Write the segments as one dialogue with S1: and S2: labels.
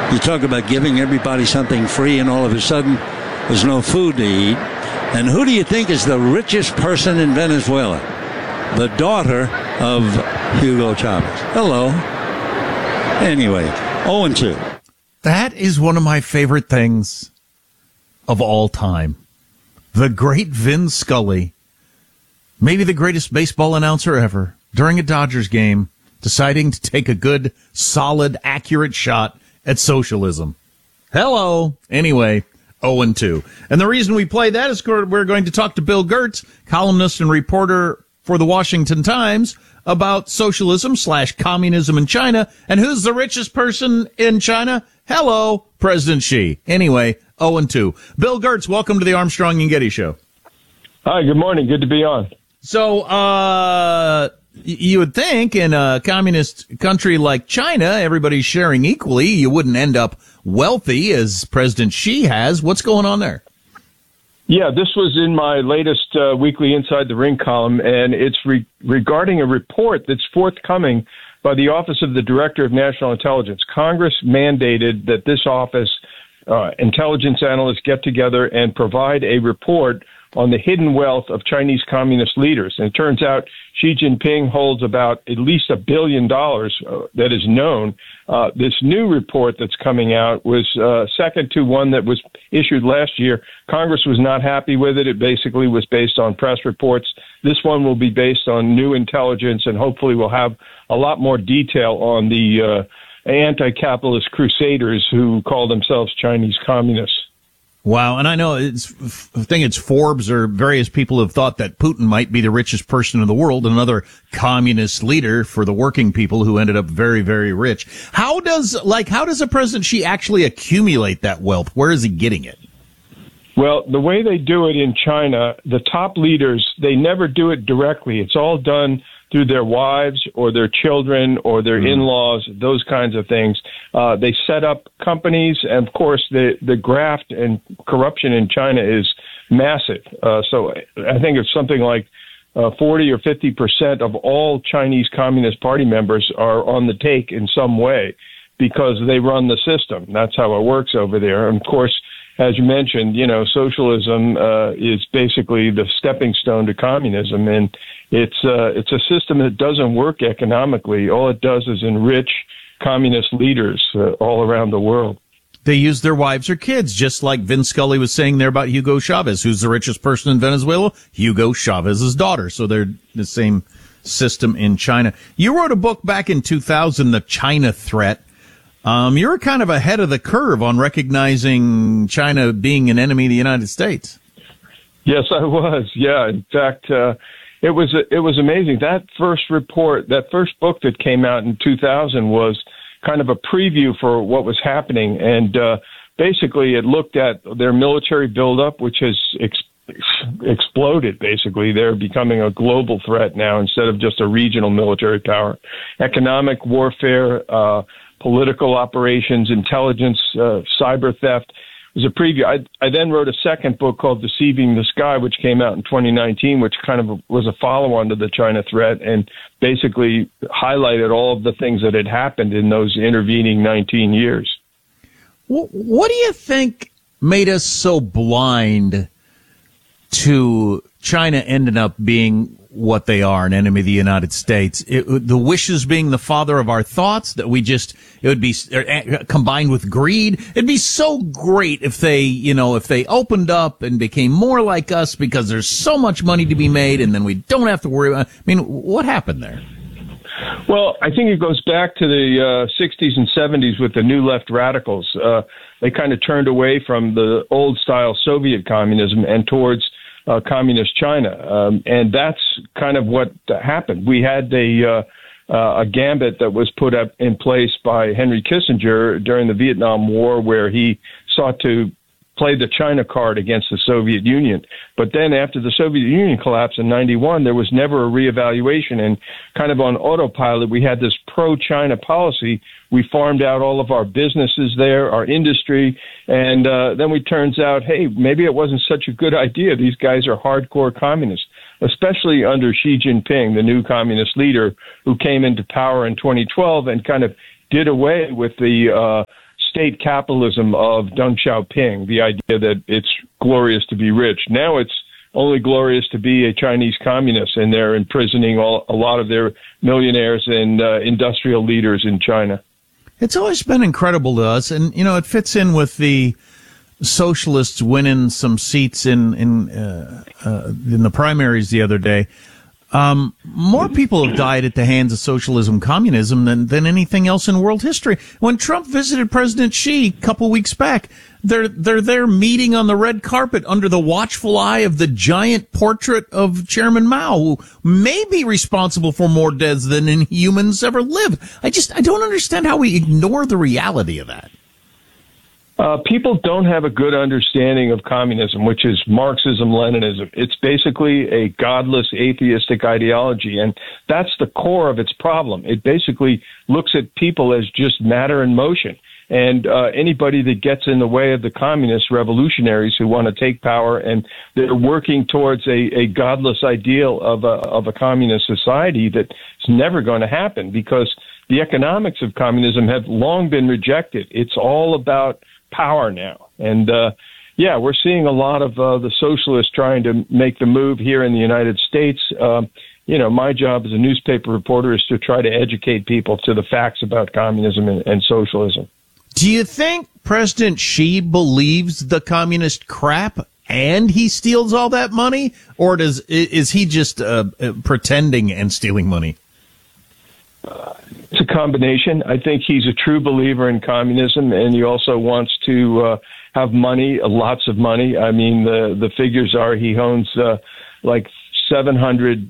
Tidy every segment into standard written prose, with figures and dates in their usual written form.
S1: You talk about giving everybody something free, and all of a sudden there's no food to eat. And who do you think is the richest person in Venezuela? The daughter of Hugo Chavez. Hello. Anyway, 0-2.
S2: That is one of my favorite things of all time. The great Vin Scully, maybe the greatest baseball announcer ever, during a Dodgers game, deciding to take a good, solid, accurate shot at socialism. Hello. Anyway, 0-2. And the reason we play that is we're going to talk to Bill Gertz, columnist and reporter for the Washington Times, about socialism/communism in China. And who's the richest person in China? Hello, President Xi. Anyway, 0-2. Bill Gertz, welcome to the Armstrong and Getty Show.
S3: Hi, good morning. Good to be on.
S2: So, you would think in a communist country like China, everybody's sharing equally. You wouldn't end up wealthy as President Xi has. What's going on there?
S3: Yeah, this was in my latest weekly Inside the Ring column, and it's regarding a report that's forthcoming by the Office of the Director of National Intelligence. Congress mandated that this office, intelligence analysts, get together and provide a report on the hidden wealth of Chinese communist leaders. And it turns out Xi Jinping holds about at least $1 billion that is known. This new report that's coming out was second to one that was issued last year. Congress was not happy with it. It basically was based on press reports. This one will be based on new intelligence, and hopefully we'll have a lot more detail on the anti-capitalist crusaders who call themselves Chinese communists.
S2: Wow, and I know I think it's Forbes or various people have thought that Putin might be the richest person in the world, another communist leader for the working people who ended up very, very rich. How does a President Xi actually accumulate that wealth? Where is he getting it?
S3: Well, the way they do it in China, the top leaders, they never do it directly. It's all done through their wives or their children or their in-laws, those kinds of things. They set up companies, and of course, the graft and corruption in China is massive. So I think it's something like 40 or 50% of all Chinese Communist Party members are on the take in some way because they run the system. That's how it works over there. And of course, as you mentioned, socialism is basically the stepping stone to communism, and it's a system that doesn't work economically. All it does is enrich communist leaders all around the world.
S2: They use their wives or kids, just like Vin Scully was saying there about Hugo Chavez, who's the richest person in Venezuela, Hugo Chavez's daughter. So they're the same system in China. You wrote a book back in 2000, The China Threat. You're kind of ahead of the curve on recognizing China being an enemy of the United States.
S3: Yes, I was. Yeah, in fact, it was amazing. That first report, that first book that came out in 2000 was kind of a preview for what was happening. And basically it looked at their military buildup, which has exploded, basically. They're becoming a global threat now instead of just a regional military power. Economic warfare, political operations, intelligence, cyber theft. It was a preview. I then wrote a second book called Deceiving the Sky, which came out in 2019, which kind of was a follow-on to the China threat and basically highlighted all of the things that had happened in those intervening 19 years.
S2: What do you think made us so blind to China ending up being what they are, an enemy of the United States? The wishes being the father of our thoughts, that it would be combined with greed. It'd be so great if they opened up and became more like us because there's so much money to be made and then we don't have to worry about. I mean, what happened there?
S3: Well, I think it goes back to the 60s and 70s with the new left radicals. They kind of turned away from the old style Soviet communism and towards communist China. And that's kind of what happened. We had a gambit that was put up in place by Henry Kissinger during the Vietnam War, where he sought to play the China card against the Soviet Union. But then after the Soviet Union collapsed in 91, there was never a reevaluation, and kind of on autopilot, we had this pro-China policy. We farmed out all of our businesses there, our industry, and then it turns out, hey, maybe it wasn't such a good idea. These guys are hardcore communists, especially under Xi Jinping, the new communist leader who came into power in 2012 and kind of did away with the state capitalism of Deng Xiaoping, the idea that it's glorious to be rich. Now it's only glorious to be a Chinese communist, and they're imprisoning a lot of their millionaires and industrial leaders in China.
S2: It's always been incredible to us, and it fits in with the socialists winning some seats in the primaries the other day. More people have died at the hands of socialism, communism than anything else in world history. When Trump visited President Xi a couple weeks back, they're there meeting on the red carpet under the watchful eye of the giant portrait of Chairman Mao, who may be responsible for more deaths than any humans ever lived. I don't understand how we ignore the reality of that.
S3: People don't have a good understanding of communism, which is Marxism-Leninism. It's basically a godless, atheistic ideology, and that's the core of its problem. It basically looks at people as just matter in motion. And anybody that gets in the way of the communist revolutionaries who want to take power, and they're working towards a godless ideal of a communist society that's never going to happen, because the economics of communism have long been rejected. It's all about power now. And we're seeing a lot of the socialists trying to make the move here in the United States. My job as a newspaper reporter is to try to educate people to the facts about communism and socialism.
S2: Do you think President Xi believes the communist crap and he steals all that money? Or is he just pretending and stealing money?
S3: It's a combination. I think he's a true believer in communism, and he also wants to have money, lots of money. I mean, the figures are he owns like $700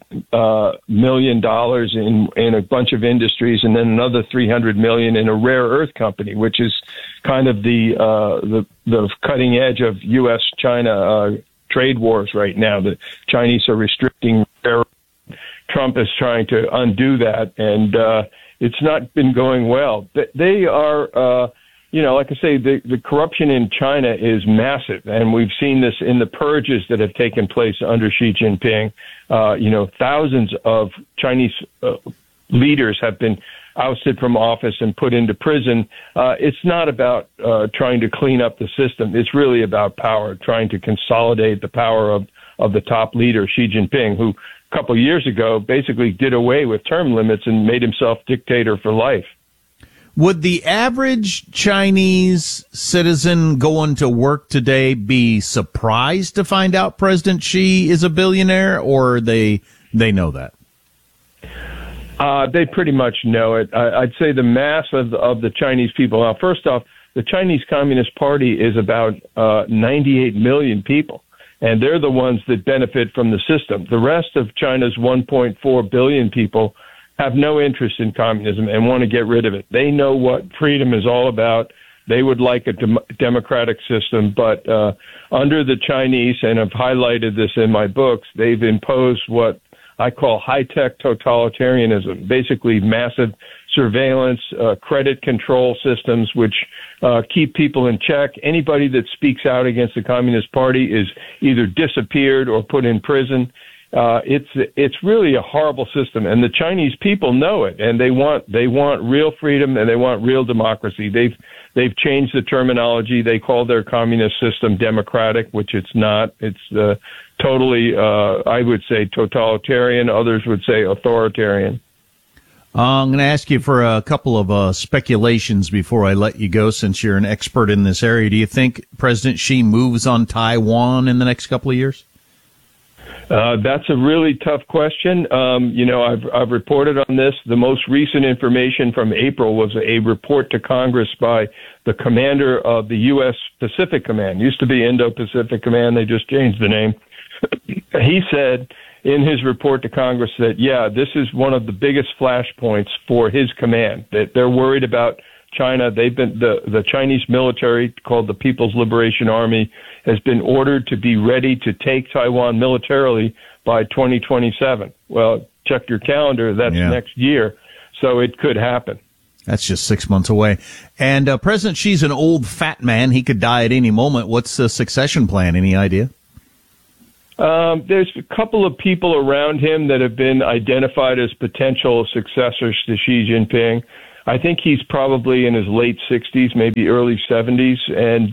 S3: million in a bunch of industries, and then another $300 million in a rare earth company, which is kind of the cutting edge of U.S.-China trade wars right now. The Chinese are restricting rare. Trump is trying to undo that, and it's not been going well. They are, like I say, the corruption in China is massive, and we've seen this in the purges that have taken place under Xi Jinping. Thousands of Chinese leaders have been ousted from office and put into prison. It's not about trying to clean up the system. It's really about power, trying to consolidate the power of the top leader, Xi Jinping, who a couple of years ago basically did away with term limits and made himself dictator for life.
S2: Would the average Chinese citizen going to work today be surprised to find out President Xi is a billionaire, or they know that?
S3: They pretty much know it. I'd say the mass of the Chinese people. Now, first off, the Chinese Communist Party is about 98 million people, and they're the ones that benefit from the system. The rest of China's 1.4 billion people have no interest in communism and want to get rid of it. They know what freedom is all about. They would like a democratic system, but under the Chinese, and I've highlighted this in my books, they've imposed what I call high-tech totalitarianism, basically massive surveillance, credit control systems, which keep people in check. Anybody that speaks out against the Communist Party is either disappeared or put in prison. It's really a horrible system, and the Chinese people know it, and they want real freedom and they want real democracy. They've changed the terminology. They call their communist system democratic, which it's not. It's totally, I would say, totalitarian. Others would say authoritarian.
S2: I'm going to ask you for a couple of speculations before I let you go, since you're an expert in this area. Do you think President Xi moves on Taiwan in the next couple of years?
S3: That's a really tough question. I've reported on this. The most recent information from April was a report to Congress by the commander of the U.S. Pacific Command. Used to be Indo-Pacific Command. They just changed the name. He said in his report to Congress that, this is one of the biggest flashpoints for his command, that they're worried about China. They've been the Chinese military, called the People's Liberation Army, has been ordered to be ready to take Taiwan militarily by 2027. Well, check your calendar. That's next year. So it could happen.
S2: That's just 6 months away. And President Xi's an old fat man. He could die at any moment. What's the succession plan? Any idea?
S3: There's a couple of people around him that have been identified as potential successors to Xi Jinping. I think he's probably in his late 60s, maybe early 70s, and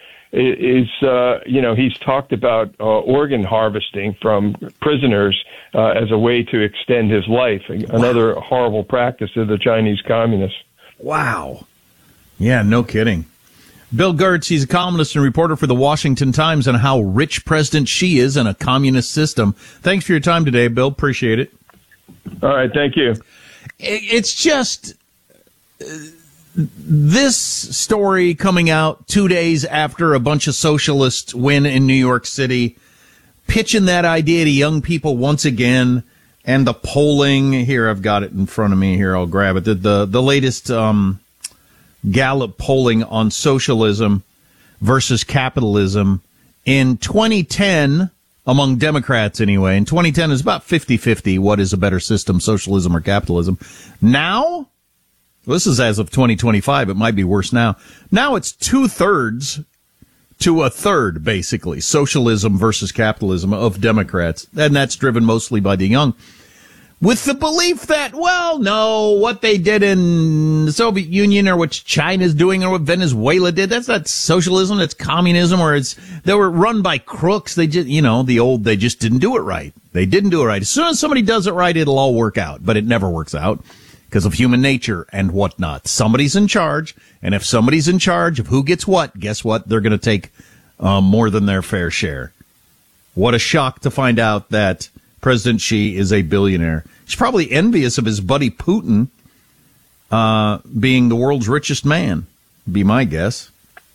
S3: he's talked about organ harvesting from prisoners as a way to extend his life. Another horrible practice of the Chinese communists.
S2: Wow. Yeah, no kidding. Bill Gertz, he's a columnist and reporter for the Washington Times on how rich President Xi is in a communist system. Thanks for your time today, Bill. Appreciate it.
S3: All right, thank you.
S2: It's just this story coming out 2 days after a bunch of socialists win in New York City, pitching that idea to young people once again, and the polling. Here, I've got it in front of me. Here, I'll grab it. The latest Gallup polling on socialism versus capitalism in 2010, among Democrats anyway. In 2010 is about 50-50. What is a better system, socialism or capitalism? Now, this is as of 2025. It might be worse now. Now it's 2/3 to 1/3, basically, socialism versus capitalism of Democrats. And that's driven mostly by the young, with the belief that, well, no, what they did in the Soviet Union or what China's doing or what Venezuela did, that's not socialism, it's communism, or they were run by crooks. They just, they just didn't do it right. They didn't do it right. As soon as somebody does it right, it'll all work out. But it never works out because of human nature and whatnot. Somebody's in charge, and if somebody's in charge of who gets what, guess what? They're going to take more than their fair share. What a shock to find out that President Xi is a billionaire. He's probably envious of his buddy Putin being the world's richest man, be my guess.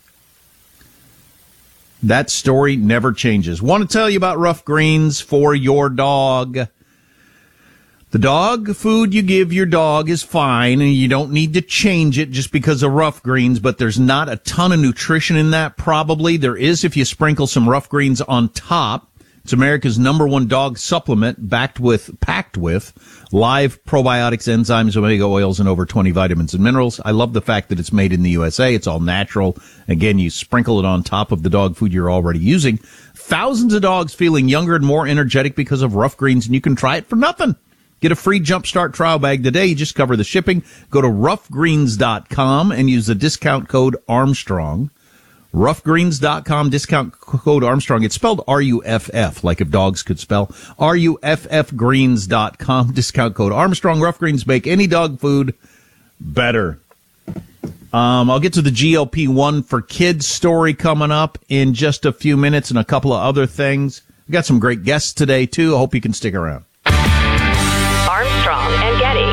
S2: That story never changes. Want to tell you about Rough Greens for your dog. The dog food you give your dog is fine, and you don't need to change it just because of Rough Greens, but there's not a ton of nutrition in that, probably. There is if you sprinkle some Rough Greens on top. It's America's #1 dog supplement packed with live probiotics, enzymes, omega oils, and over 20 vitamins and minerals. I love the fact that it's made in the USA. It's all natural. Again, you sprinkle it on top of the dog food you're already using. Thousands of dogs feeling younger and more energetic because of Rough Greens, and you can try it for nothing. Get a free Jumpstart trial bag today. You just cover the shipping. Go to roughgreens.com and use the discount code Armstrong. Roughgreens.com, discount code Armstrong. It's spelled R-U-F-F, like if dogs could spell. RUFFgreens.com, discount code Armstrong. Rough Greens make any dog food better. I'll get to the GLP-1 for kids story coming up in just a few minutes and a couple of other things. We got some great guests today, too. I hope you can stick around.
S4: Armstrong and Getty.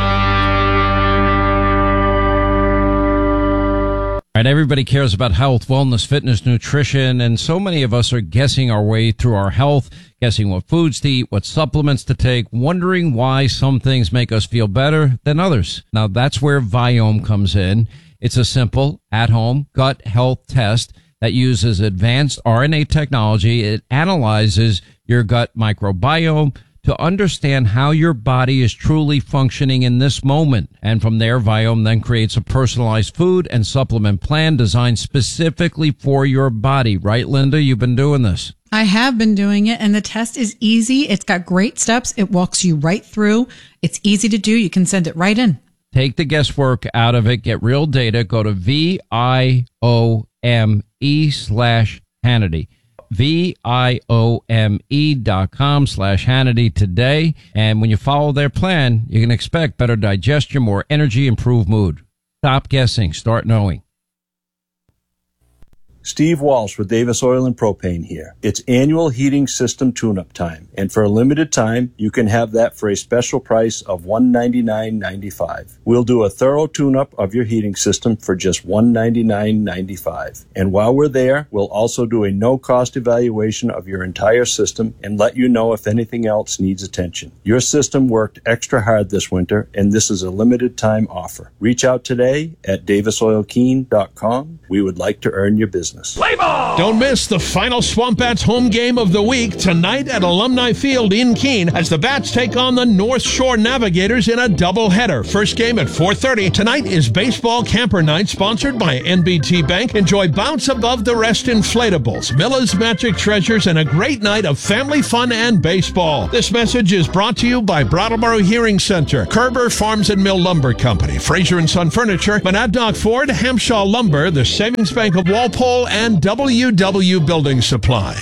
S5: All right, everybody cares about health, wellness, fitness, nutrition, and so many of us are guessing our way through our health, guessing what foods to eat, what supplements to take, wondering why some things make us feel better than others. Now, that's where Viome comes in. It's a simple, at-home gut health test that uses advanced RNA technology. It analyzes your gut microbiome to understand how your body is truly functioning in this moment. And from there, Viome then creates a personalized food and supplement plan designed specifically for your body. Right, Linda? You've been doing this.
S6: I have been doing it, and the test is easy. It's got great steps. It walks you right through. It's easy to do. You can send it right in.
S5: Take the guesswork out of it. Get real data. Go to VIOME/Hannity. VIOME.com/Hannity today. And when you follow their plan, you can expect better digestion, more energy, improved mood. Stop guessing. Start knowing.
S7: Steve Walsh with Davis Oil and Propane here. It's annual heating system tune-up time, and for a limited time, you can have that for a special price of $199.95. We'll do a thorough tune-up of your heating system for just $199.95. And while we're there, we'll also do a no-cost evaluation of your entire system and let you know if anything else needs attention. Your system worked extra hard this winter, and this is a limited time offer. Reach out today at davisoilkeen.com. We would like to earn your business. business.
S4: Don't miss the final Swamp Bats home game of the week tonight at Alumni Field in Keene as the Bats take on the North Shore Navigators in a doubleheader. First game at 4:30. Tonight is Baseball Camper Night, sponsored by NBT Bank. Enjoy Bounce Above the Rest inflatables, Miller's Magic Treasures, and a great night of family fun and baseball. This message is brought to you by Brattleboro Hearing Center, Kerber Farms and Mill Lumber Company, Fraser & Son Furniture, Monadnock Ford, Hampshaw Lumber, the Savings Bank of Walpole, and WW Building Supply.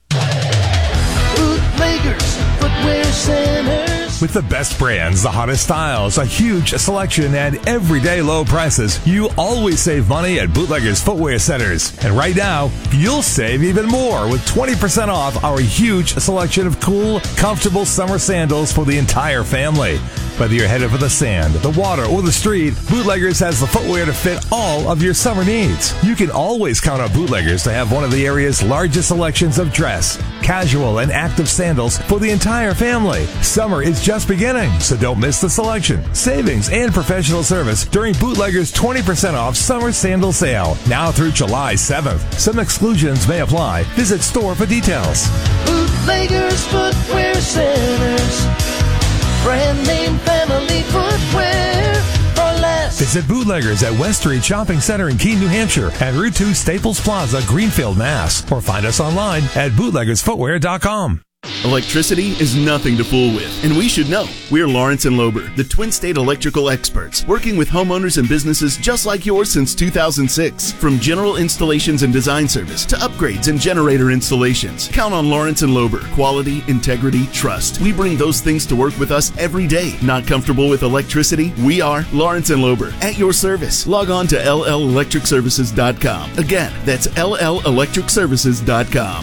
S8: Bootleggers Footwear Centers.
S9: With the best brands, the hottest styles, a huge selection, and everyday low prices, you always save money at Bootleggers Footwear Centers. And right now, you'll save even more with 20% off our huge selection of cool, comfortable summer sandals for the entire family. Whether you're headed for the sand, the water, or the street, Bootleggers has the footwear to fit all of your summer needs. You can always count on Bootleggers to have one of the area's largest selections of dress, casual, and active sandals for the entire family. Summer is just beginning, so don't miss the selection, savings, and professional service during Bootleggers' 20% off summer sandal sale, now through July 7th. Some exclusions may apply. Visit store for details.
S8: Bootleggers Footwear Centers. Brand name family footwear for less.
S9: Visit Bootleggers at West Street Shopping Center in Keene, New Hampshire, and Route 2 Staples Plaza, Greenfield, Mass. Or find us online at bootleggersfootwear.com.
S10: Electricity is nothing to fool with, and we should know. We're Lawrence & Lober, the Twin State electrical experts, working with homeowners and businesses just like yours since 2006. From general installations and design service to upgrades and generator installations, count on Lawrence & Lober. Quality, integrity, trust. We bring those things to work with us every day. Not comfortable with electricity? We are Lawrence & Lober, at your service. Log on to LLElectricServices.com. Again, that's LLElectricServices.com.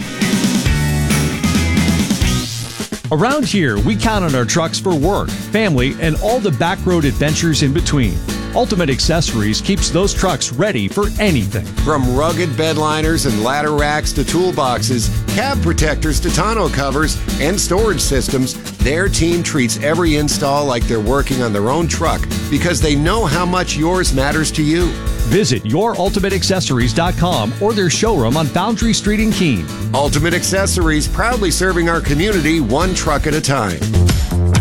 S11: Around here, we count on our trucks for work, family, and all the back road adventures in between. Ultimate Accessories keeps those trucks ready for anything.
S12: From rugged bed liners and ladder racks to toolboxes, cab protectors to tonneau covers, and storage systems, their team treats every install like they're working on their own truck because they know how much yours matters to you.
S11: Visit yourultimateaccessories.com or their showroom on Foundry Street in Keene.
S12: Ultimate Accessories, proudly serving our community one truck at a time.